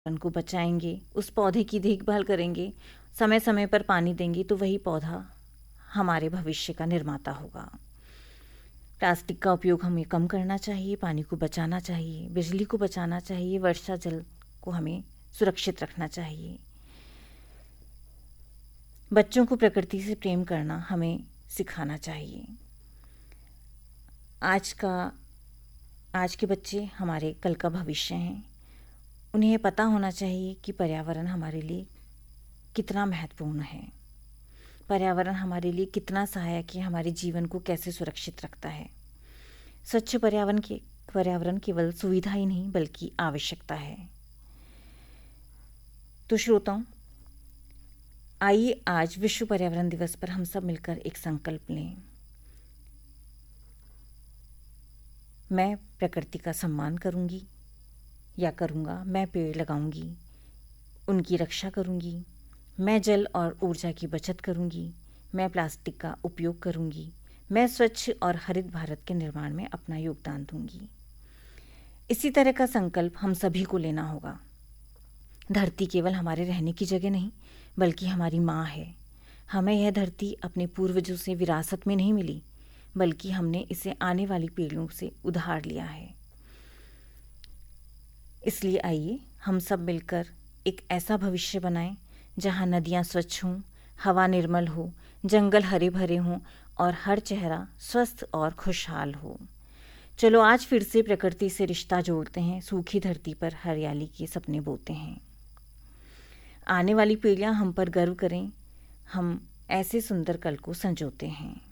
को बचाएंगे, उस पौधे की देखभाल करेंगे, समय समय पर पानी देंगे, तो वही पौधा हमारे भविष्य का निर्माता होगा। प्लास्टिक का उपयोग हमें कम करना चाहिए, पानी को बचाना चाहिए, बिजली को बचाना चाहिए, वर्षा जल को हमें सुरक्षित रखना चाहिए। बच्चों को प्रकृति से प्रेम करना हमें सिखाना चाहिए। आज के बच्चे हमारे कल का भविष्य हैं। उन्हें पता होना चाहिए कि पर्यावरण हमारे लिए कितना महत्वपूर्ण है, पर्यावरण हमारे लिए कितना सहायक है, हमारे जीवन को कैसे सुरक्षित रखता है। स्वच्छ पर्यावरण केवल सुविधा ही नहीं बल्कि आवश्यकता है। तो श्रोताओं, आइए आज विश्व पर्यावरण दिवस पर हम सब मिलकर एक संकल्प लें। मैं प्रकृति का सम्मान करूंगी या करूंगा, मैं पेड़ लगाऊंगी, उनकी रक्षा करूंगी, मैं जल और ऊर्जा की बचत करूंगी, मैं प्लास्टिक का उपयोग करूंगी, मैं स्वच्छ और हरित भारत के निर्माण में अपना योगदान दूंगी। इसी तरह का संकल्प हम सभी को लेना होगा। धरती केवल हमारे रहने की जगह नहीं बल्कि हमारी माँ है। हमें यह धरती अपने पूर्वजों से विरासत में नहीं मिली, बल्कि हमने इसे आने वाली पीढ़ियों से उधार लिया है। इसलिए आइए हम सब मिलकर एक ऐसा भविष्य बनाएं जहां नदियां स्वच्छ हों, हवा निर्मल हो, जंगल हरे भरे हों और हर चेहरा स्वस्थ और खुशहाल हो। चलो आज फिर से प्रकृति से रिश्ता जोड़ते हैं, सूखी धरती पर हरियाली के सपने बोते हैं। आने वाली पीढ़ियां हम पर गर्व करें, हम ऐसे सुंदर कल को संजोते हैं।